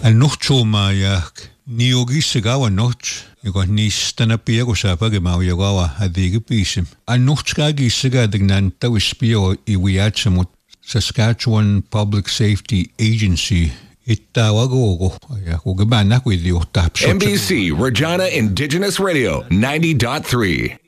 Annuhtsuumaa jaak niogissagawa noch joka niistana pierusaapagi maujogawa adigipisim. Annuhtskaagissagadagnan tawispio iwiatsamut Saskatchewan Public Safety Agency NBC Regina Indigenous Radio 90.3.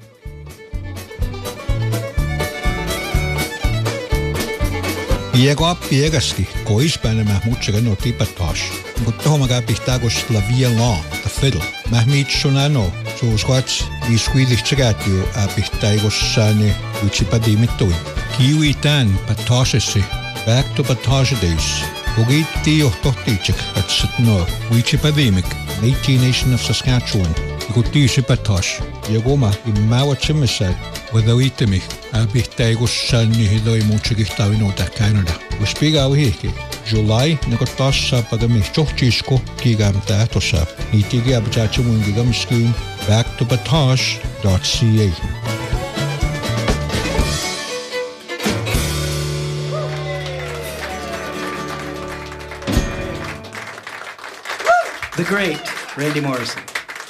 Piego piegaski, koispäänä muutsaga no tipatas. Mutta tohmaga pihtagos la violon, the fiddle. Mahmitsunano, suusquats, isquidichtsagatiu a pihtagos sani, wichipadimittuin. Kiwi tan patasesi, back to patasades. Ogiitti johtohtiitsek, katsit no, wichipadimik, Métis Nation of Saskatchewan. Ikutti patas. Jogoma, imauatsimissad, wadawittamik. Pihtaigossani hidoi muutsikihtavinuuta Canada. Uspigaawihihki. July nakotassa pagami chohchisko kigam tahtossa. Niitigi abjaachimun gigam scheme backtobatage.ca. The great Randy Morrison.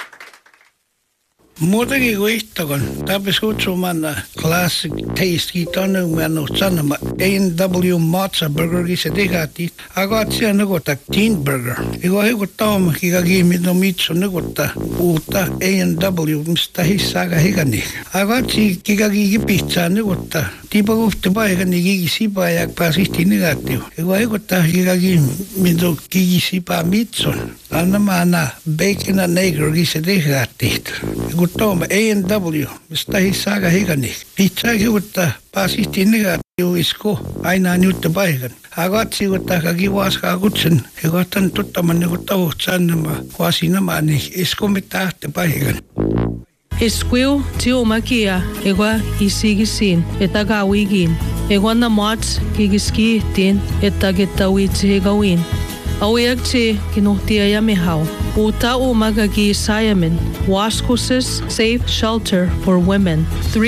Muutenkin kuin ihtokan. Täpis kutsumanna classic taste kiitonnu mennu sanoma A&W Matza Burgerkin se tehati. Agat siellä nukota Teen Burger. Iko hikuttaa kika kiimito mitso nukota uutta A&W mistä hissaaga hikani. Agat kika kiiki pihtsaa nukota. Tiipa kuhti paikani kiiki sipaa ja pääsihti negatiivu. Iko hikuttaa kika kiimito kiiki sipaa mitson. Anna maana bacon and eggerkin se tehati. Toma A&W, mistä hissaaga hikani. Pizzaa kiuttaa paasisti negatiivu isko aina nyutta paikan. Agatsi kuttaa kaki vaaskaa kutsen. Egotan tuttaman nekutta uhtsannama kuasinamaani isko mitä ahte paikan. Esquiu tiomakia egua isigisiin etagawigiin. Eguana mats gigiskiihtiin etagetawiitsihigawin. Awiagchi kinuhtia yamihau. Uta umagagi Siamen. Waskusis Safe Shelter for Women.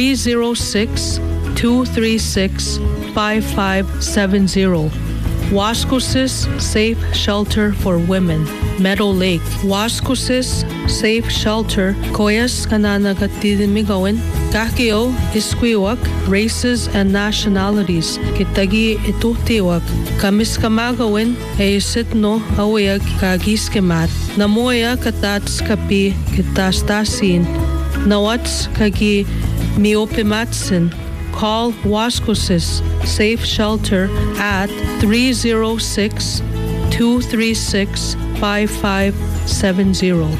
306-236-5570. Waskusis Safe Shelter for Women. Meadow Lake. Waskusis Safe Shelter. Koyas kananagatidimigawin. Kakio isquiwak. Races and nationalities. Kitagi ituhtiwak. Kamiskamagawin. Eisitno awiyag kagiskemat. Namoya katats kapi kitastasin. Nawats kagi miopimatsin. Call Waskusis Safe Shelter at 306-236-5570.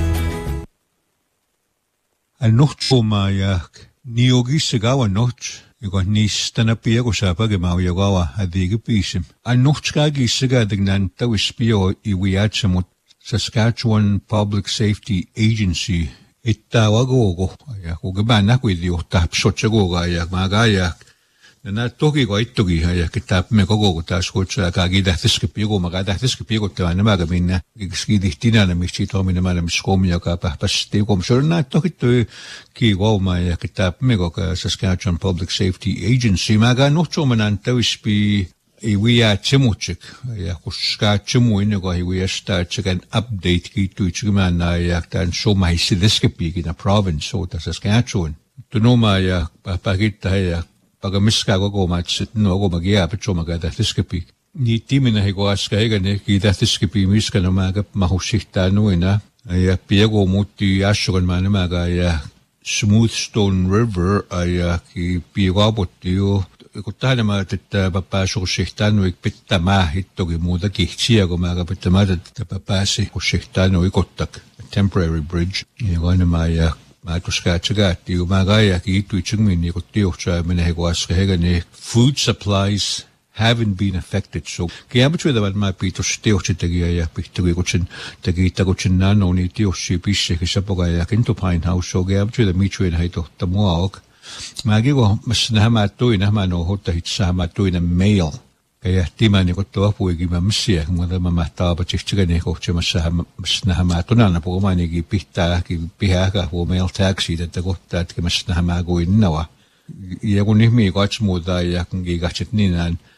Annuhtsuumaa jaak niogissagawa noch joka niistana pierusaapagi maujogawa adigipisim. Annuhtskaagissagadagnan tawispio iwiatsamut Saskatchewan Public Safety Agency ittaawagogo ja kugebana kuidiuhtaa psotsagoga ja magaja na toki ko ittogi ja kitap me gogo taas kutsa kaagi tahtiskipigo magahtahtiskipigo namaga minna skidihtinana michitoomina mana miskomia ka pahpasti komsorna tokittu kiigoma ja kitap me goga Saskatchewan Public Safety Agency maga nuhtsumanan tawispi iwia chimuchik ja kuska chimu inego iwia startchikan update kiituichigmana ja tan soma isidiskipi na province so Saskatchewan tunoma ja pagita ja pagamiska gogo matsit no go magia pecho magada diskipi ni timina hego aska egane kidaskipi miskana maga mahushita nuina ja piego mutti ashogan mana maga ja Smooth Stone River ja ki piego botio kutahana että papasuussihtaan pitää hittoki muuta kihtsiä kun mä pitää että papasi kussihtaan ikottak temporary bridge ja aina ja mä tuskaatsagat ja mä gaia kiituitsingmin ja kuttiuhtsaa menee koska hegani food supplies haven't been affected so kiamutsuidavat mä piitos teoksitegia ja pittuki kutsin tegiitä kutsin nano niin teossi pissekin sapoga ja kinto pine house so kiamutsuida mitsuin heitohta muaok Mäkigo mas nähmätuina no hotta hitsama tuina mail. Kaya timani kotto apuigi mamsia mutta mä mahtaa patsichigani kohchemassa mas nähmätuna puhumaaniki pihtääki pihäkä huo mail taxi että kohtaa että mas nähmäkuinnawa. Ja kun ihminen katsmuuta ja kun kiikatset niin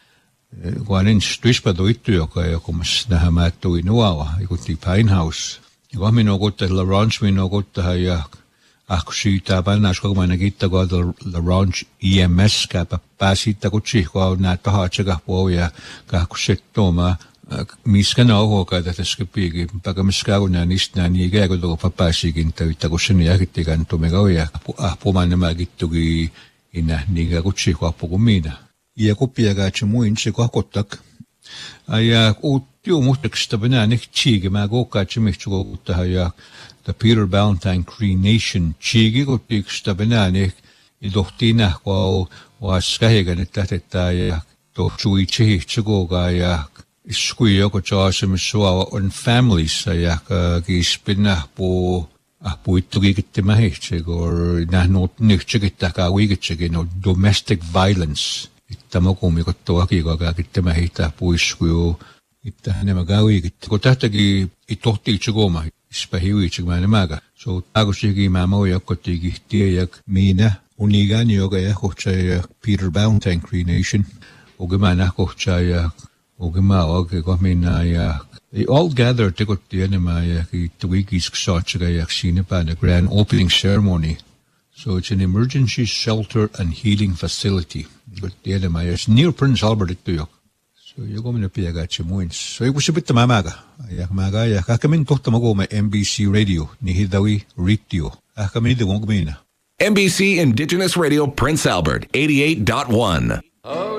Guanin stuispa doittu joka mas nähämä tuinuava, ikutti Pine House. Ja minua kotta La Ranch minua kotta ja syytää pannas koko maina kiittäkää La Ranch EMS käpä pääsitte kutsi kun näitä haatsekä pohja kahku settomaa miskä nauhokaa tässä piikin paikka miskä on niistä niin ikään kuin tuopa pääsikin täyttä kun sen jälkeen tuomme kauja puhumaan nämä kittukin inä niin kutsi kuin minä. Ja kopiakaan se muin se kohottak. Ja uutio muistuksesta minä nehtiikin mä kokaan se mistä ja the Peter Valentine Cremation chigi kotiksesta minä tohtiin nähkoa was kähikan että ja tohtui chihitsukoga ja iskui joko jaasemis on families ja kispinä puittukikitti mähitse kun nähnut nyhtsäkittäkää uikitsekin on domestic violence. Tämä kummikot tuokikaa kitti mähittää puiskuju että enemmän uikitti. Kun tähtäkin tohtii tsukomaa. Ispähiuitsi mä nämäkä. So takusikin mä moja kotikin tiejäk minä unigan joka ja kohtsa ja Peter Valentine Cremation. Ogima nä kohtsa ja ogima ogiko minä ja they all gathered to kotti enemmän ja tuikis ksaatsika ja siinä päin grand opening ceremony. So it's an emergency shelter and healing facility. Kotti enemmän ja near Prince Albert jo. So joku minä piäkätsä muins. So joku se pitää mämäkä. Ja mäkä ja ehkä minä tohta makuumme NBC Radio, niihin dawi radio. Ehkä minä tuon minä. NBC Indigenous Radio Prince Albert 88.1.